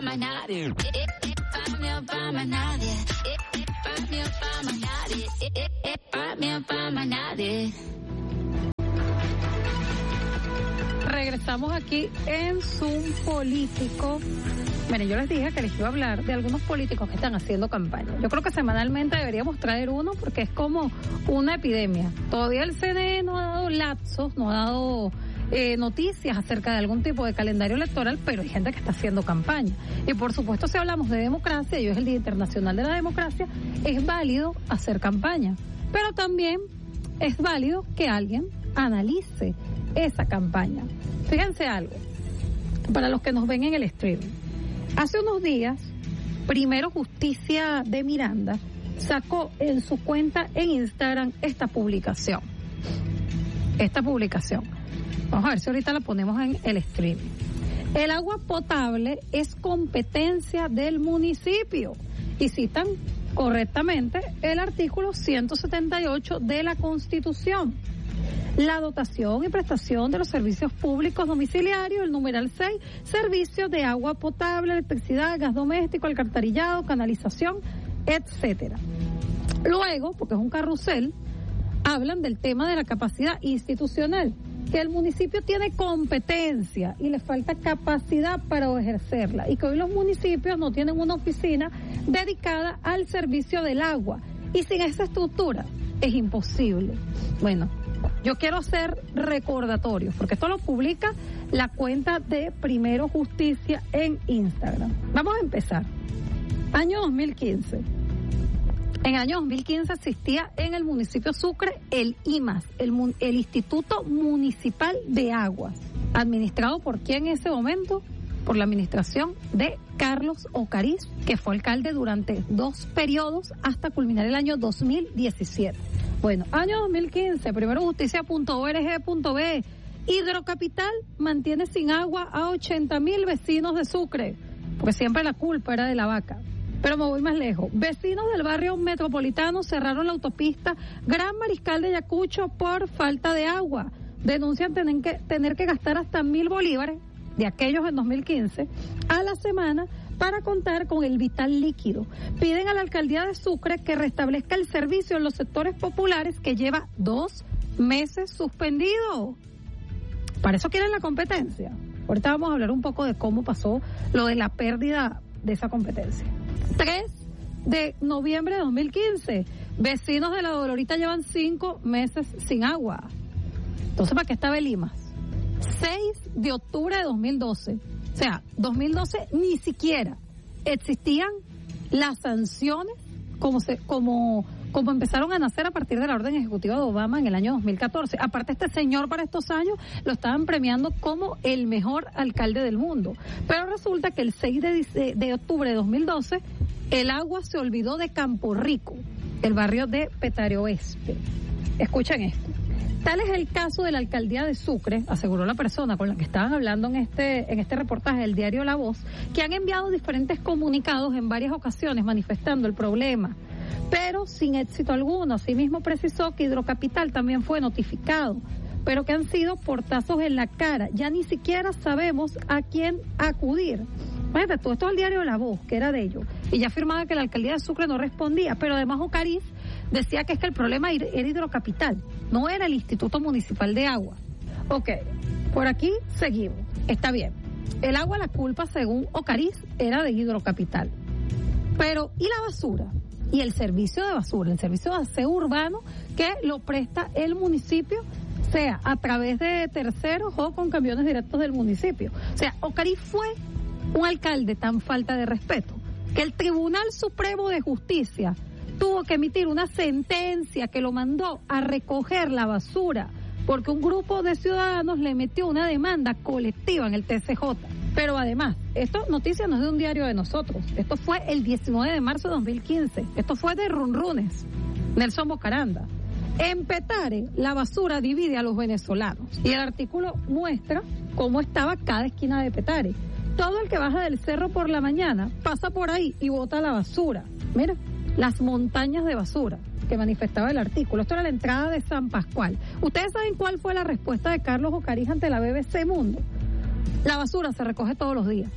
más nadie. Pa' mí o pa' más nadie. Pa' mí o pa' más nadie. Pa' mí o pa' más nadie. Regresamos aquí en Zoom Político. Miren, yo les dije que les iba a hablar de algunos políticos que están haciendo campaña. Yo creo que semanalmente deberíamos traer uno porque es como una epidemia. Todavía el CNE no ha dado lapsos, no ha dado noticias acerca de algún tipo de calendario electoral, pero hay gente que está haciendo campaña. Y por supuesto, si hablamos de democracia, y hoy es el Día Internacional de la Democracia, es válido hacer campaña. Pero también es válido que alguien analice esa campaña. Fíjense algo, para los que nos ven en el streaming. Hace unos días, Primero Justicia de Miranda sacó en su cuenta en Instagram esta publicación. Vamos a ver si ahorita la ponemos en el streaming. El agua potable es competencia del municipio. Y citan correctamente el artículo 178 de la Constitución. La dotación y prestación de los servicios públicos domiciliarios, el numeral 6, servicios de agua potable, electricidad, gas doméstico, alcantarillado, canalización, etcétera. Luego, porque es un carrusel, hablan del tema de la capacidad institucional, que el municipio tiene competencia y le falta capacidad para ejercerla, y que hoy los municipios no tienen una oficina dedicada al servicio del agua, y sin esa estructura es imposible. Bueno, yo quiero hacer recordatorios, porque esto lo publica la cuenta de Primero Justicia en Instagram. Vamos a empezar. Año 2015. En el año 2015 existía en el municipio Sucre el IMAS, el Instituto Municipal de Aguas, administrado por quién en ese momento, por la administración de Carlos Ocariz, que fue alcalde durante 2 periodos hasta culminar el año 2017. Bueno, año 2015, primerojusticia.org.be, Hidrocapital mantiene sin agua a 80,000 vecinos de Sucre, porque siempre la culpa era de la vaca. Pero me voy más lejos. Vecinos del barrio metropolitano cerraron la autopista Gran Mariscal de Ayacucho por falta de agua. Denuncian tener que gastar hasta 1,000 bolívares, de aquellos en 2015, a la semana para contar con el vital líquido. Piden a la alcaldía de Sucre que restablezca el servicio en los sectores populares que lleva 2 meses suspendido. Para eso quieren la competencia. Ahorita vamos a hablar un poco de cómo pasó lo de la pérdida de esa competencia. 3 de noviembre de 2015, vecinos de La Dolorita llevan 5 meses sin agua. Entonces, ¿para qué estaba el IMAS? 6 de octubre de 2012. O sea, 2012 ni siquiera existían las sanciones como empezaron a nacer a partir de la orden ejecutiva de Obama en el año 2014. Aparte, este señor para estos años lo estaban premiando como el mejor alcalde del mundo. Pero resulta que el 6 de octubre de 2012, el agua se olvidó de Campo Rico, el barrio de Petare Oeste. Escuchen esto. Tal es el caso de la alcaldía de Sucre, aseguró la persona con la que estaban hablando en este reportaje del diario La Voz, que han enviado diferentes comunicados en varias ocasiones manifestando el problema, pero sin éxito alguno. Asimismo precisó que Hidrocapital también fue notificado, pero que han sido portazos en la cara. Ya ni siquiera sabemos a quién acudir. Fíjate, todo esto es el diario La Voz, que era de ellos, y ya afirmaba que la alcaldía de Sucre no respondía, pero además Ocariz decía que es que el problema era Hidrocapital, no era el Instituto Municipal de Agua. Ok, por aquí seguimos, está bien. El agua, la culpa, según Ocariz, era de Hidrocapital. Pero, ¿y la basura? Y el servicio de basura, el servicio de aseo urbano que lo presta el municipio, sea a través de terceros o con camiones directos del municipio. O sea, Ocariz fue un alcalde tan falta de respeto que el Tribunal Supremo de Justicia tuvo que emitir una sentencia que lo mandó a recoger la basura porque un grupo de ciudadanos le metió una demanda colectiva en el TCJ. Pero además, esto noticia no es de un diario de nosotros, esto fue el 19 de marzo de 2015, esto fue de Runrunes, Nelson Bocaranda. En Petare, la basura divide a los venezolanos y el artículo muestra cómo estaba cada esquina de Petare. Todo el que baja del cerro por la mañana pasa por ahí y bota la basura. Mira, las montañas de basura que manifestaba el artículo. Esto era la entrada de San Pascual. ¿Ustedes saben cuál fue la respuesta de Carlos Ocariz ante la BBC Mundo? La basura se recoge todos los días.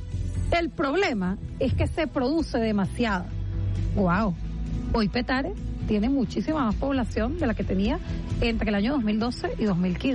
El problema es que se produce demasiada. Wow. Hoy Petare tiene muchísima más población de la que tenía entre el año 2012 y 2015.